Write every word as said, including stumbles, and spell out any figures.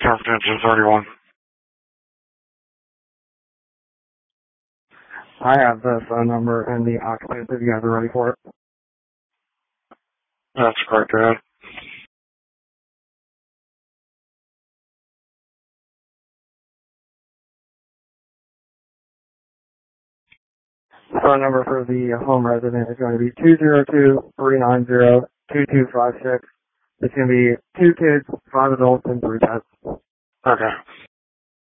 Confidential thirty-one. I have the phone number and the occupants if you guys are ready for it. That's correct, Dad. The phone number for the home resident is going to be two zero two, three nine zero, two two five six. It's going to be two kids, five adults, and three pets. Okay.